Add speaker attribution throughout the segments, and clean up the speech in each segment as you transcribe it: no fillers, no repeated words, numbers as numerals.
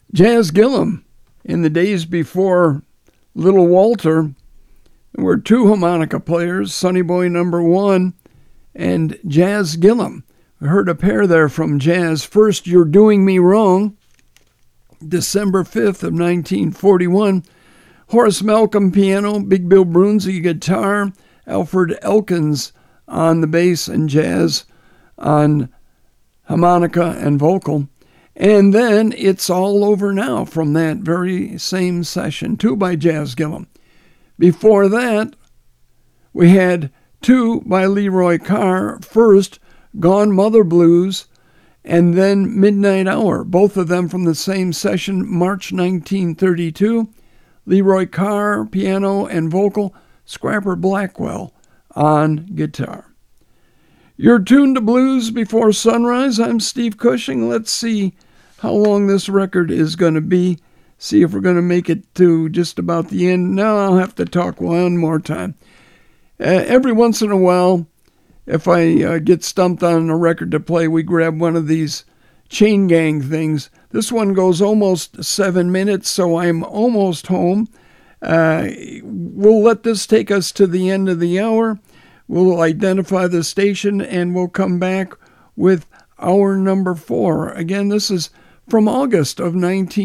Speaker 1: Jazz Gillum, in the days before Little Walter, there were two harmonica players, Sonny Boy number 1 and Jazz Gillum. We heard a pair there from Jazz. First, You're Doing Me Wrong, December 5th of 1941. Horace Malcolm piano, Big Bill Brunzi guitar, Alfred Elkins on the bass, and Jazz on harmonica and vocal. And then It's All Over Now from that very same session, too, by Jazz Gillum. Before that, we had two by Leroy Carr. First, Gone Mother Blues, and then Midnight Hour, both of them from the same session, March 1932. Leroy Carr, piano and vocal, Scrapper Blackwell on guitar. You're tuned to Blues Before Sunrise. I'm Steve Cushing. Let's see how long this record is going to be. See if we're going to make it to just about the end. No, I'll have to talk one more time. Every once in a while, if I get stumped on a record to play, we grab one of these chain gang things. This one goes almost 7 minutes, so I'm almost home. We'll let this take us to the end of the hour. We'll identify the station, and we'll come back with hour number 4. Again, this is from August of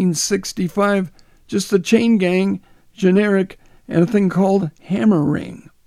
Speaker 1: 1965, just the chain gang, generic, and a thing called Hammer Ring.